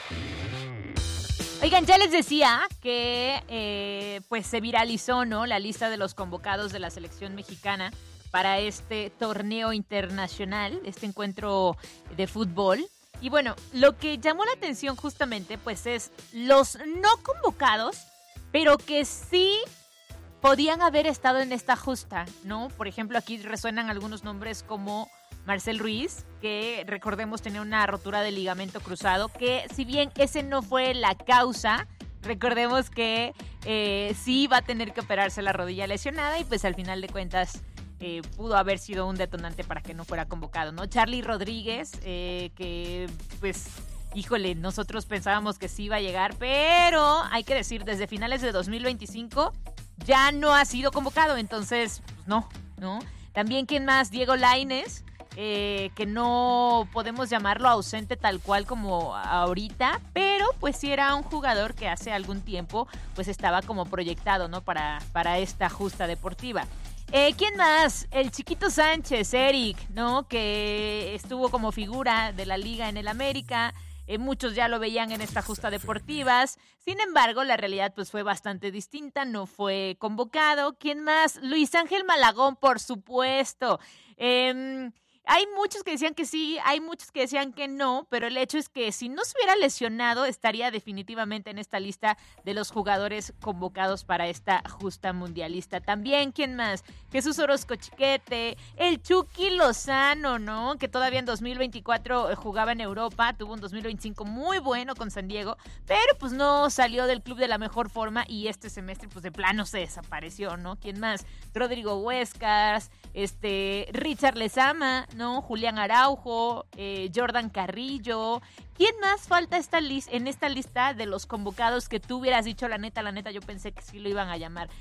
Oigan, ya les decía que pues se viralizó, ¿no?, la lista de los convocados de la selección mexicana para este torneo internacional, este encuentro de fútbol. Y bueno, lo que llamó la atención justamente pues es los no convocados, pero que sí podían haber estado en esta justa, ¿no? Por ejemplo, aquí resuenan algunos nombres como Marcel Ruiz, que recordemos tenía una rotura de ligamento cruzado, que si bien ese no fue la causa, recordemos que sí va a tener que operarse la rodilla lesionada y pues al final de cuentas pudo haber sido un detonante para que no fuera convocado, ¿no? Charly Rodríguez, que pues, híjole, nosotros pensábamos que sí iba a llegar, pero hay que decir, desde finales de 2025 ya no ha sido convocado, entonces, pues no. También, ¿quién más? Diego Lainez, que no podemos llamarlo ausente tal cual como ahorita, pero pues sí era un jugador que hace algún tiempo pues estaba como proyectado, ¿no?, para esta justa deportiva. ¿Quién más? El Chiquito Sánchez, Eric, ¿no?, que estuvo como figura de la liga en el América. Muchos ya lo veían en esta justa deportivas. Sin embargo, la realidad pues fue bastante distinta, no fue convocado. ¿Quién más? Luis Ángel Malagón, por supuesto. Hay muchos que decían que sí, hay muchos que decían que no, pero el hecho es que si no se hubiera lesionado, estaría definitivamente en esta lista de los jugadores convocados para esta justa mundialista. También, ¿quién más? Jesús Orozco Chiquete, el Chucky Lozano, ¿no?, que todavía en 2024 jugaba en Europa, tuvo un 2025 muy bueno con San Diego, pero pues no salió del club de la mejor forma y este semestre pues de plano se desapareció, ¿no? ¿Quién más? Rodrigo Huescas, Richard Lezama, ¿no? Julián Araujo, Jordan Carrillo. ¿Quién más falta en esta lista de los convocados que tú hubieras dicho la neta, yo pensé que sí lo iban a llamar?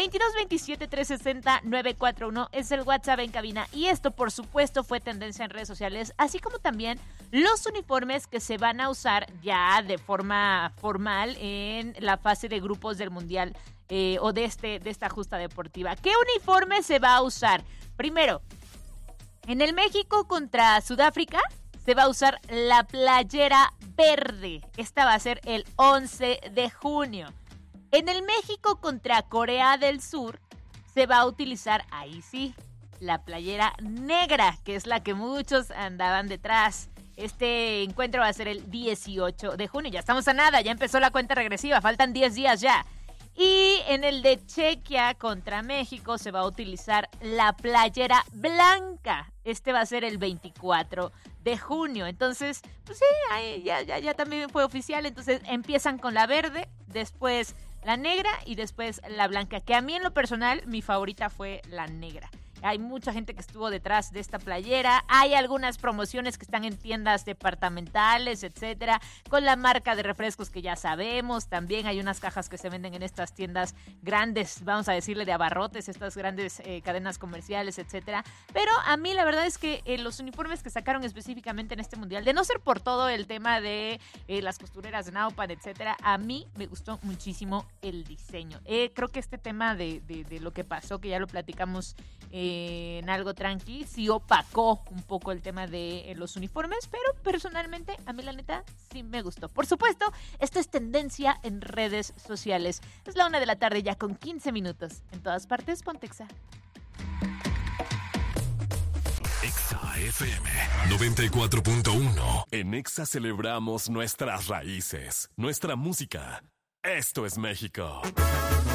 2227-360-941 es el WhatsApp en cabina y esto por supuesto fue tendencia en redes sociales, así como también los uniformes que se van a usar ya de forma formal en la fase de grupos del Mundial o de esta justa deportiva. ¿Qué uniforme se va a usar? Primero, en el México contra Sudáfrica se va a usar la playera verde. Esta va a ser el 11 de junio. En el México contra Corea del Sur se va a utilizar, ahí sí, la playera negra, que es la que muchos andaban detrás. Este encuentro va a ser el 18 de junio. Ya estamos a nada, ya empezó la cuenta regresiva, faltan 10 días ya. Y en el de Chequia contra México se va a utilizar la playera blanca. Este va a ser el 24 de junio. Entonces, pues sí, ya también fue oficial. Entonces empiezan con la verde, después la negra y después la blanca. Que a mí en lo personal, mi favorita fue la negra. Hay mucha gente que estuvo detrás de esta playera. Hay algunas promociones que están en tiendas departamentales, etcétera, con la marca de refrescos que ya sabemos. También hay unas cajas que se venden en estas tiendas grandes, vamos a decirle de abarrotes, estas grandes cadenas comerciales, etcétera. Pero a mí la verdad es que los uniformes que sacaron específicamente en este mundial, de no ser por todo el tema de las costureras de Naupan, etcétera, a mí me gustó muchísimo el diseño. Creo que este tema de lo que pasó, que ya lo platicamos en algo tranqui, sí opacó un poco el tema de los uniformes, pero personalmente a mí la neta sí me gustó. Por supuesto, esto es tendencia en redes sociales. Es la 1 de la tarde ya con 15 minutos. En todas partes, Pontexa. Exa FM 94.1. En Exa celebramos nuestras raíces, nuestra música. Esto es México.